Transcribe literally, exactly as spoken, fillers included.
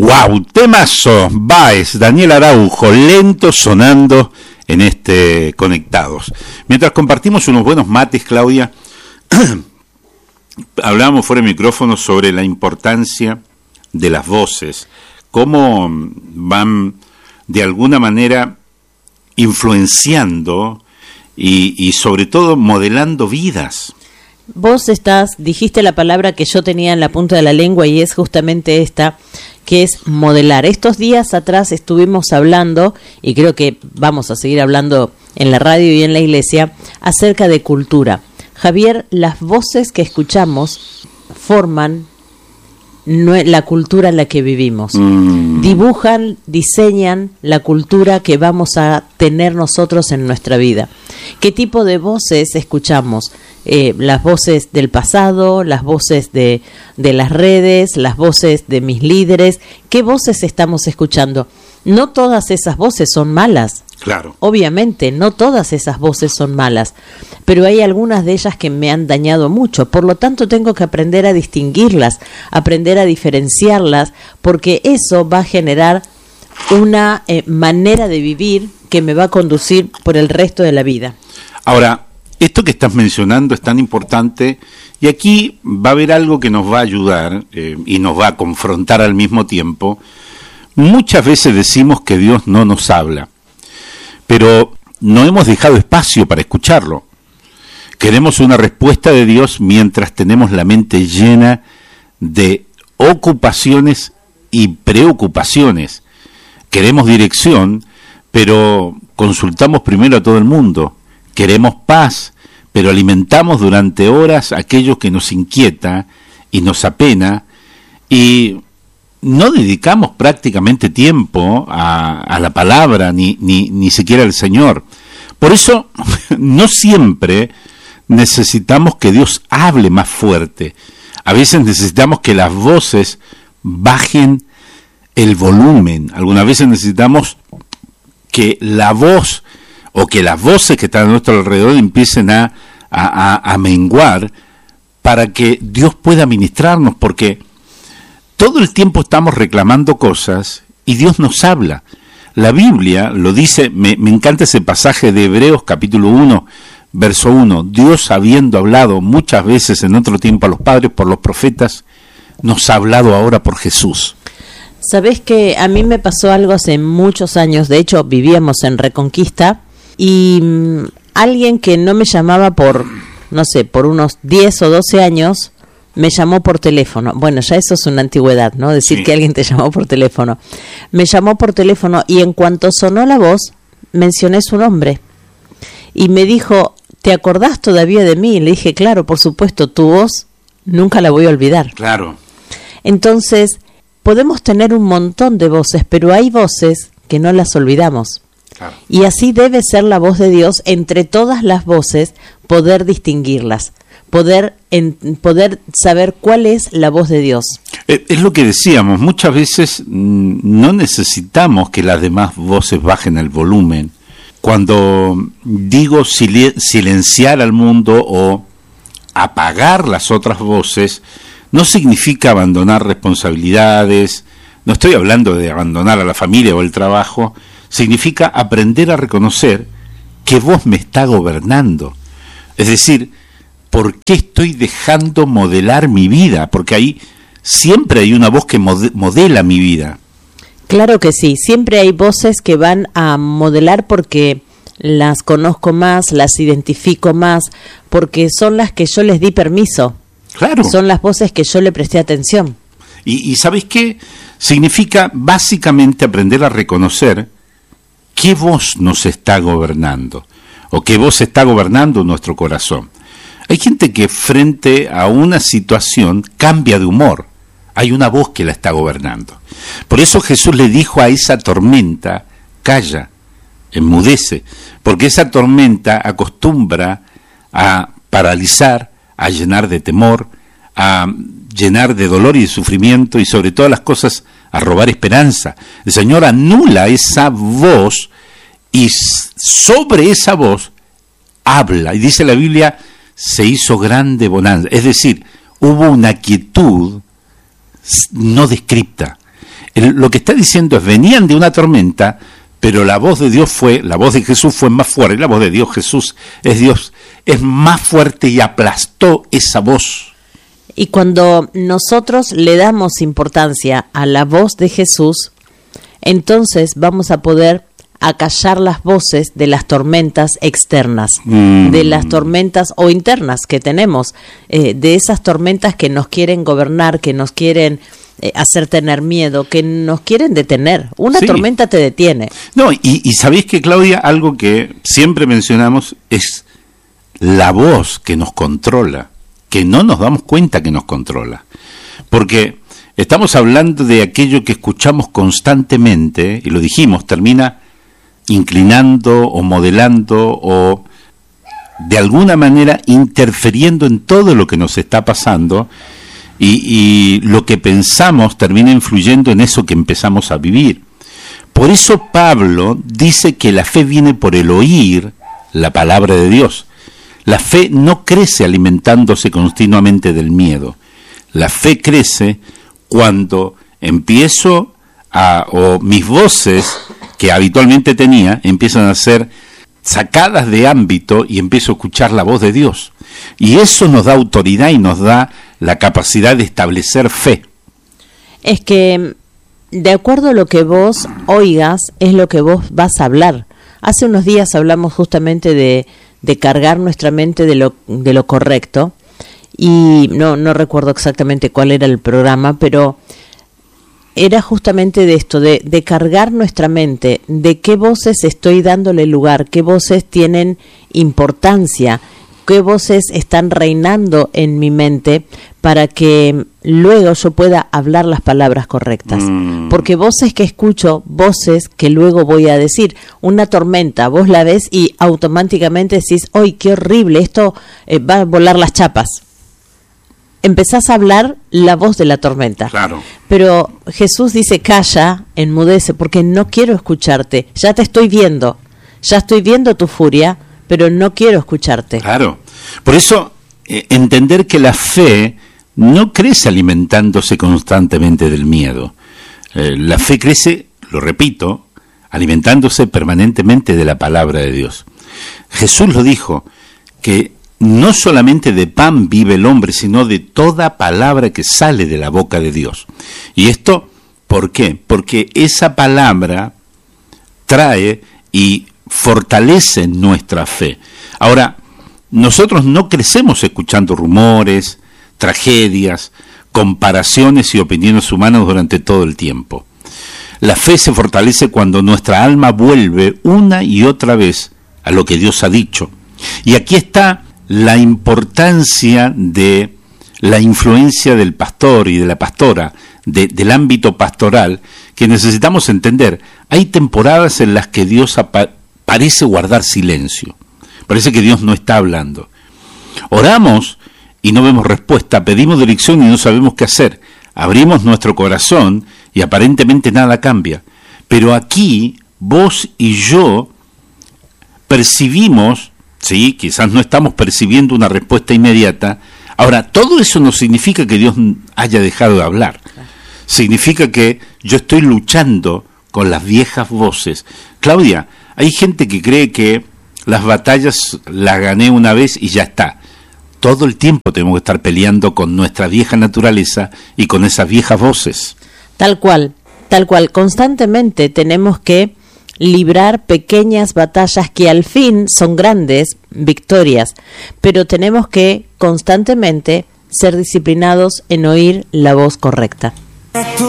Wow, temazo, Baez, Daniel Araujo, lento sonando en este Conectados. Mientras compartimos unos buenos mates, Claudia, hablábamos fuera de micrófono sobre la importancia de las voces, cómo van de alguna manera influenciando y, y sobre todo modelando vidas. Vos estás, dijiste la palabra que yo tenía en la punta de la lengua y es justamente esta, que es modelar. Estos días atrás estuvimos hablando, y creo que vamos a seguir hablando en la radio y en la iglesia, acerca de cultura. Javier, las voces que escuchamos forman la cultura en la que vivimos. Mm. Dibujan, diseñan la cultura que vamos a tener nosotros en nuestra vida. ¿Qué tipo de voces escuchamos? Eh, las voces del pasado, las voces de, de las redes, las voces de mis líderes. ¿Qué voces estamos escuchando? No todas esas voces son malas. Claro. Obviamente, no todas esas voces son malas, pero hay algunas de ellas que me han dañado mucho. Por lo tanto, tengo que aprender a distinguirlas, aprender a diferenciarlas, porque eso va a generar una eh, manera de vivir que me va a conducir por el resto de la vida. Ahora, esto que estás mencionando es tan importante, y aquí va a haber algo que nos va a ayudar eh, y nos va a confrontar al mismo tiempo. Muchas veces decimos que Dios no nos habla, pero no hemos dejado espacio para escucharlo. Queremos una respuesta de Dios mientras tenemos la mente llena de ocupaciones y preocupaciones. Queremos dirección, pero consultamos primero a todo el mundo. Queremos paz, pero alimentamos durante horas aquello que nos inquieta y nos apena, y no dedicamos prácticamente tiempo a, a la palabra, ni, ni, ni siquiera al Señor. Por eso, no siempre necesitamos que Dios hable más fuerte. A veces necesitamos que las voces bajen el volumen. Algunas veces necesitamos que la voz o que las voces que están a nuestro alrededor empiecen a, a, a, a menguar para que Dios pueda ministrarnos, porque todo el tiempo estamos reclamando cosas y Dios nos habla. La Biblia lo dice, me, me encanta ese pasaje de Hebreos capítulo uno, verso uno. Dios, habiendo hablado muchas veces en otro tiempo a los padres por los profetas, nos ha hablado ahora por Jesús. Sabés que a mí me pasó algo hace muchos años, de hecho vivíamos en Reconquista, y mmm, alguien que no me llamaba por, no sé, por unos diez o doce años, me llamó por teléfono. Bueno, ya eso es una antigüedad, ¿no? Decir sí. que alguien te llamó por teléfono. Me llamó por teléfono y en cuanto sonó la voz, mencioné su nombre. Y me dijo, ¿te acordás todavía de mí? Y le dije, claro, por supuesto, tu voz nunca la voy a olvidar. Claro. Entonces, podemos tener un montón de voces, pero hay voces que no las olvidamos. Claro. Y así debe ser la voz de Dios, entre todas las voces, poder distinguirlas. Poder, en, poder saber cuál es la voz de Dios. Es lo que decíamos, muchas veces no necesitamos que las demás voces bajen el volumen. Cuando digo silenciar al mundo o apagar las otras voces, no significa abandonar responsabilidades, no estoy hablando de abandonar a la familia o el trabajo, significa aprender a reconocer qué voz me está gobernando. Es decir, ¿por qué estoy dejando modelar mi vida? Porque ahí siempre hay una voz que modela mi vida. Claro que sí, siempre hay voces que van a modelar porque las conozco más, las identifico más, porque son las que yo les di permiso. Claro. Son las voces que yo le presté atención. Y, y ¿sabes qué? Significa básicamente aprender a reconocer qué voz nos está gobernando o qué voz está gobernando nuestro corazón. Hay gente que frente a una situación cambia de humor. Hay una voz que la está gobernando. Por eso Jesús le dijo a esa tormenta, calla, enmudece, porque esa tormenta acostumbra a paralizar, a llenar de temor, a llenar de dolor y de sufrimiento y sobre todas las cosas a robar esperanza. El Señor anula esa voz y sobre esa voz habla. Y dice la Biblia, se hizo grande bonanza, es decir, hubo una quietud no descripta. El, lo que está diciendo es, venían de una tormenta, pero la voz de Dios fue, la voz de Jesús fue más fuerte, la voz de Dios, Jesús es Dios, es más fuerte y aplastó esa voz. Y cuando nosotros le damos importancia a la voz de Jesús, entonces vamos a poder acallar las voces de las tormentas externas, mm. de las tormentas o internas que tenemos, eh, de esas tormentas que nos quieren gobernar, que nos quieren eh, hacer tener miedo, que nos quieren detener. Una sí. tormenta te detiene. No, y, y sabéis que, Claudia, algo que siempre mencionamos es la voz que nos controla, que no nos damos cuenta que nos controla. Porque estamos hablando de aquello que escuchamos constantemente, y lo dijimos, termina inclinando o modelando o de alguna manera interfiriendo en todo lo que nos está pasando, y, y lo que pensamos termina influyendo en eso que empezamos a vivir. Por eso Pablo dice que la fe viene por el oír la palabra de Dios. La fe no crece alimentándose continuamente del miedo. La fe crece cuando empiezo a, o mis voces que habitualmente tenía, empiezan a ser sacadas de ámbito y empiezo a escuchar la voz de Dios. Y eso nos da autoridad y nos da la capacidad de establecer fe. Es que, de acuerdo a lo que vos oigas, es lo que vos vas a hablar. Hace unos días hablamos justamente de, de cargar nuestra mente de lo, de lo correcto, y no, no recuerdo exactamente cuál era el programa, pero era justamente de esto, de, de cargar nuestra mente, de qué voces estoy dándole lugar, qué voces tienen importancia, qué voces están reinando en mi mente para que luego yo pueda hablar las palabras correctas. Mm. Porque voces que escucho, voces que luego voy a decir. Una tormenta, vos la ves y automáticamente decís, ¡ay, qué horrible! Esto eh, va a volar las chapas. Empezás a hablar la voz de la tormenta. Claro. Pero Jesús dice, calla, enmudece, porque no quiero escucharte. Ya te estoy viendo, ya estoy viendo tu furia, pero no quiero escucharte. Claro. Por eso, eh, entender que la fe no crece alimentándose constantemente del miedo. Eh, la fe crece, lo repito, alimentándose permanentemente de la palabra de Dios. Jesús lo dijo, que no solamente de pan vive el hombre, sino de toda palabra que sale de la boca de Dios. ¿Y esto por qué? Porque esa palabra trae y fortalece nuestra fe. Ahora, nosotros no crecemos escuchando rumores, tragedias, comparaciones y opiniones humanas durante todo el tiempo. La fe se fortalece cuando nuestra alma vuelve una y otra vez a lo que Dios ha dicho. Y aquí está la importancia de la influencia del pastor y de la pastora, de, del ámbito pastoral, que necesitamos entender. Hay temporadas en las que Dios apa- parece guardar silencio, parece que Dios no está hablando. Oramos y no vemos respuesta, pedimos dirección y no sabemos qué hacer, abrimos nuestro corazón y aparentemente nada cambia. Pero aquí, vos y yo percibimos, sí, quizás no estamos percibiendo una respuesta inmediata. Ahora, todo eso no significa que Dios haya dejado de hablar. Significa que yo estoy luchando con las viejas voces. Claudia, hay gente que cree que las batallas las gané una vez y ya está. Todo el tiempo tenemos que estar peleando con nuestra vieja naturaleza y con esas viejas voces. Tal cual, tal cual. Constantemente tenemos que librar pequeñas batallas que al fin son grandes victorias, pero tenemos que constantemente ser disciplinados en oír la voz correcta.